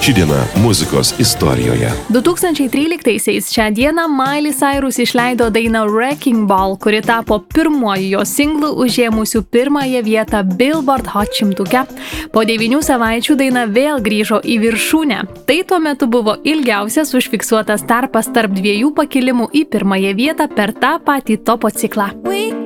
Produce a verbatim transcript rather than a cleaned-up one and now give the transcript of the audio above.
Ši diena muzikos istorijoje. du tūkstančiai tryliktaisiais šią dieną Miley Cyrus išleido dainą Wrecking Ball, kuri tapo pirmuoju jo singlu užėmusiu pirmąją vietą Billboard Hot šimtuke. Po devynių savaičių daina vėl grįžo į viršūnę. Tai tuo metu buvo ilgiausias užfiksuotas tarpas tarp dviejų pakilimų į pirmąją vietą per tą patį topo ciklą.